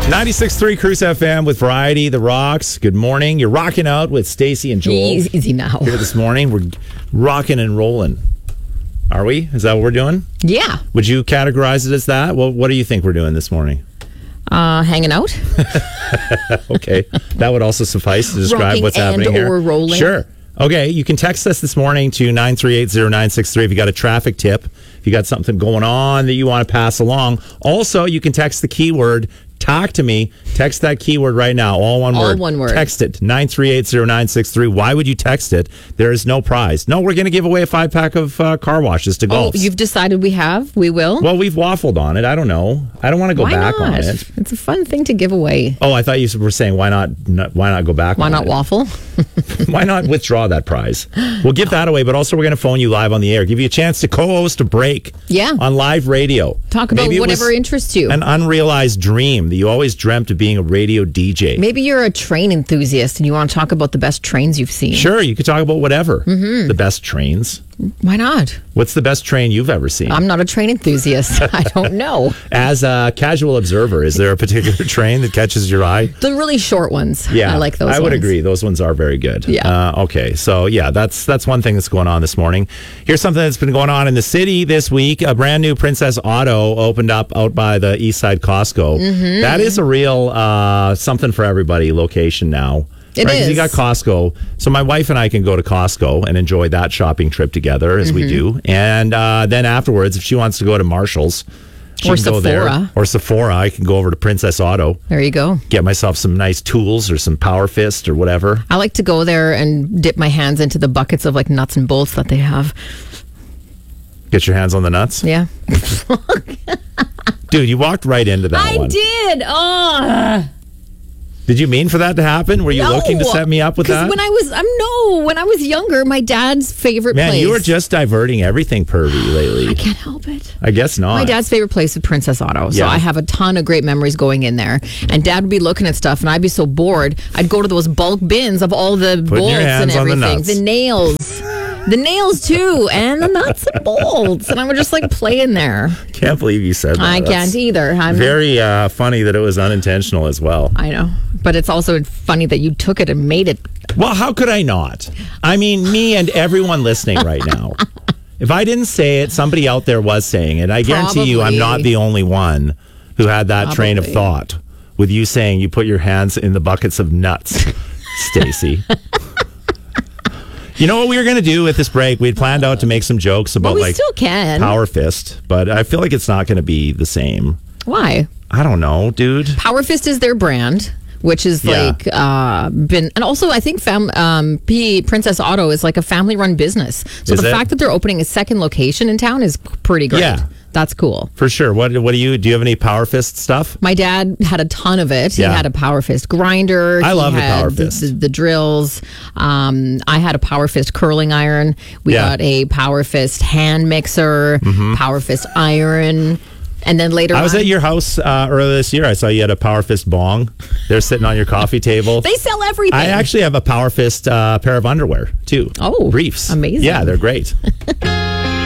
96.3 Cruise FM with Variety, The Rocks. Good morning. You're rocking out with Stacey and Joel. Easy now. Here this morning. We're rocking and rolling. Are we? Is that what we're doing? Yeah. Would you categorize it as that? Well, what do you think we're doing this morning? Hanging out. Okay. That would also suffice to describe Rocking what's happening and here. or rolling. Sure. Okay. You can text us this morning to 9380963 if you got a traffic tip, if you got something going on that you want to pass along. Also, you can text the keyword talk to me. Text that keyword right now. All one word. All one word. Text it. 9380963. Why would you text it? There is no prize. No, we're going to give away a 5-pack of car washes to golf. Oh, you've decided we will? Well, we've waffled on it. I don't know. I don't want to go back on it. It's a fun thing to give away. Oh, I thought you were saying why not go back Why on not it? waffle? Why not withdraw that prize? We'll give that away, but also we're going to phone you live on the air. Give you a chance to co-host a break on live radio. Talk about Maybe whatever interests you. An unrealized dream that you always dreamt of being a radio DJ. Maybe you're a train enthusiast and you want to talk about the best trains you've seen. Sure, you could talk about whatever. Mm-hmm. The best trains. Why not? What's the best train you've ever seen? I'm not a train enthusiast. I don't know. As a casual observer, is there a particular train that catches your eye? The really short ones. Yeah, I like those I would ones. agree. Those ones are very good. Yeah. Okay. So, yeah, that's one thing that's going on this morning. Here's something that's been going on in the city this week. A brand new Princess Auto opened up out by the East Side Costco. Mm-hmm. That is a real something for everybody location now. It is. You got Costco. So my wife and I can go to Costco and enjoy that shopping trip together as we do. And then afterwards, if she wants to go to Marshall's, she or can go Sephora. there. Or Sephora. I can go over to Princess Auto. There you go. Get myself some nice tools or some Power Fist or whatever. I like to go there and dip my hands into the buckets of like nuts and bolts that they have. Get your hands on the nuts? Yeah. Dude, you walked right into that one. I did. Oh. Did you mean for that to happen? Were you looking to set me up with that? When I was younger, my dad's favorite place. Man, you were just diverting everything pervy lately. I can't help it. I guess not. My dad's favorite place is Princess Auto. So Yeah. I have a ton of great memories going in there. And Dad would be looking at stuff and I'd be so bored. I'd go to those bulk bins of all the bolts your hands and on the everything. nuts. The nails. The nails too, and the nuts and bolts. And I would just like play in there. Can't believe you said that. I can't either. I'm very funny that it was unintentional as well. I know. But it's also funny that you took it and made it. Well, how could I not? I mean, me and everyone listening right now. If I didn't say it, somebody out there was saying it. I guarantee you I'm not the only one who had that train of thought with you saying you put your hands in the buckets of nuts, Stacey. You know what we were going to do with this break? We had planned out to make some jokes about we still can. Power Fist, but I feel like it's not going to be the same. Why? I don't know, dude. Power Fist is their brand, which is been, and also I think Princess Auto is like a family-run business. So Is the it? fact that they're opening a second location in town is pretty great. Yeah. That's cool. For sure. What do you have any Power Fist stuff? My dad had a ton of it. Yeah. He had a Power Fist grinder. I love the had Power Fist. The drills. I had a Power Fist curling iron. We got a Power Fist hand mixer, Power Fist iron. And then later I was at your house earlier this year. I saw you had a Power Fist bong. They're sitting on your coffee table. They sell everything. I actually have a Power Fist pair of underwear, too. Oh, briefs. amazing. Yeah, they're great.